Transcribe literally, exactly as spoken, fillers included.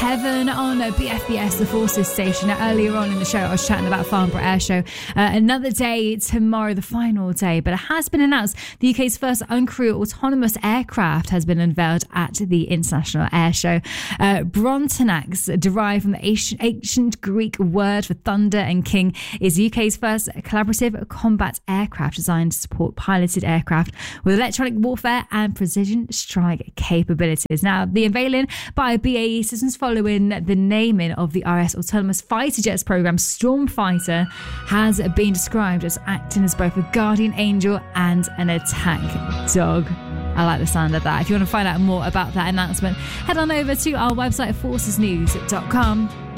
Heaven on B F B S, the Forces station. Now, earlier on in the show, I was chatting about Farnborough Air Show. Uh, another day tomorrow, the final day, but it has been announced the U K's first uncrewed autonomous aircraft has been unveiled at the International Air Show. Uh, Brontanax, derived from the ancient, ancient Greek word for thunder and king, is U K's first collaborative combat aircraft designed to support piloted aircraft with electronic warfare and precision strike capabilities. Now, the unveiling by B A E Systems following the naming of the R S Autonomous Fighter Jets program, Stormfighter, has been described as acting as both a guardian angel and an attack dog. I like the sound of that. If you want to find out more about that announcement, head on over to our website, forces news dot com.